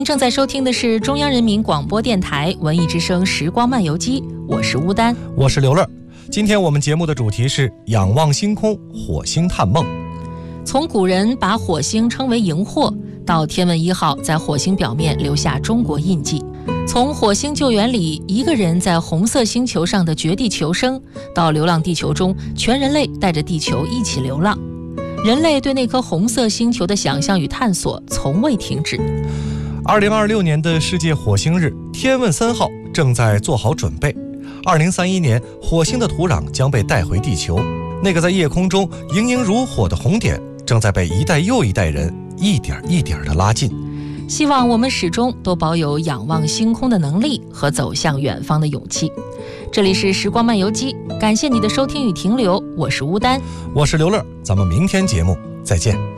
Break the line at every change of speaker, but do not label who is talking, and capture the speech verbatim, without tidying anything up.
正在收听的是中央人民广播电台文艺之声时光漫游记，我是乌丹，
我是刘乐。今天我们节目的主题是仰望星空，火星探梦。
从古人把火星称为荧惑，到天问一号在火星表面留下中国印记，从火星救援里一个人在红色星球上的绝地求生，到流浪地球中全人类带着地球一起流浪，人类对那颗红色星球的想象与探索从未停止。
二零二六年的世界火星日，天问三号正在做好准备。二零三一年，火星的土壤将被带回地球，那个在夜空中莹莹如火的红点，正在被一代又一代人一点一点地拉近。
希望我们始终都保有仰望星空的能力和走向远方的勇气。这里是时光漫游记，感谢你的收听与停留，我是乌丹，
我是刘乐，咱们明天节目再见。